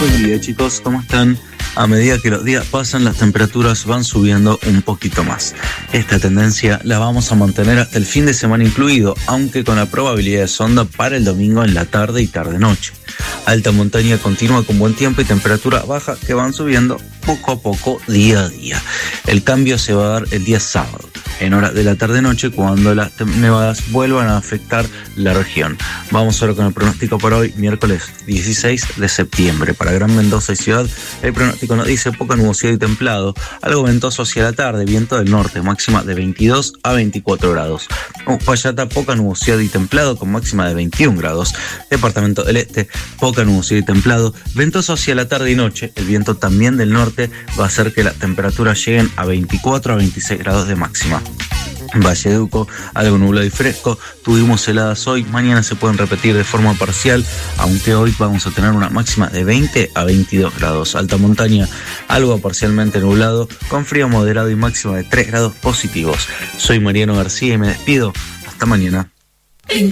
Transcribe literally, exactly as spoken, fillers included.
Buen día, chicos, ¿cómo están? A medida que los días pasan, las temperaturas van subiendo un poquito más. Esta tendencia la vamos a mantener hasta el fin de semana incluido, aunque con la probabilidad de sonda para el domingo en la tarde y tarde-noche. Alta montaña continúa con buen tiempo y temperatura baja que van subiendo poco a poco, día a día. El cambio se va a dar el día sábado, en horas de la tarde-noche, cuando las nevadas vuelvan a afectar la región. Vamos ahora con el pronóstico para hoy, miércoles dieciséis de septiembre. Para Gran Mendoza y Ciudad, el pronóstico nos dice poca nubosidad y templado, algo ventoso hacia la tarde, viento del norte, máxima de veintidós a veinticuatro grados. Uspallata, poca nubosidad y templado, con máxima de veintiún grados. Departamento del Este, poca nubosidad y templado, ventoso hacia la tarde y noche. El viento también del norte va a hacer que las temperaturas lleguen a veinticuatro a veintiséis grados de máxima. Valleduco, algo nublado y fresco, tuvimos heladas hoy, mañana se pueden repetir de forma parcial, aunque hoy vamos a tener una máxima de veinte a veintidós grados. Alta montaña, algo parcialmente nublado, con frío moderado y máxima de tres grados positivos. Soy Mariano García y me despido, hasta mañana.